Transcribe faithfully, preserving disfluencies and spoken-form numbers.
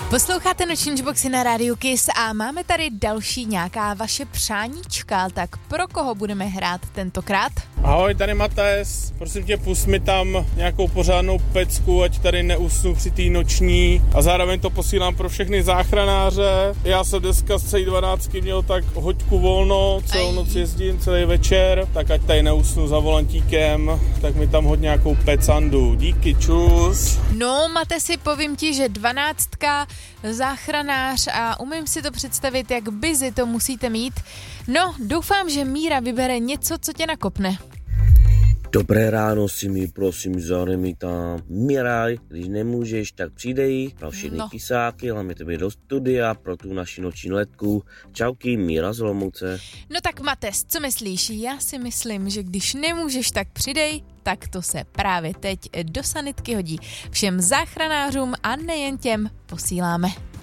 Posloucháte Noční boxy na rádiu Kiss a máme tady další nějaká vaše přáníčka, tak pro koho budeme hrát tentokrát? Ahoj, tady Mates, prosím tě, pust mi tam nějakou pořádnou pecku, ať tady neusnu při té noční a zároveň to posílám pro všechny záchranáře. Já jsem dneska z celý dvanáctky měl tak hoďku volno, celou noc jezdím, celý večer, tak ať tady neusnu za volantíkem, tak mi tam hoď nějakou pecandu. Díky, čus. No, Matesi, povím ti, že dvanáctka, záchranář a umím si to představit, jak busy to musíte mít. No, doufám, že Míra vybere něco, co tě nakopne. Dobré ráno si mi prosím zahrej mi tam Miraj, když nemůžeš, tak přidej pro všechny no. Kysáky, hlavně tebe do studia pro tu naši noční letku. Čauky, Míra z Olomouce. No tak Mates, co myslíš? Já si myslím, že když nemůžeš, tak přidej, tak to se právě teď do sanitky hodí. Všem záchranářům a nejen těm posíláme.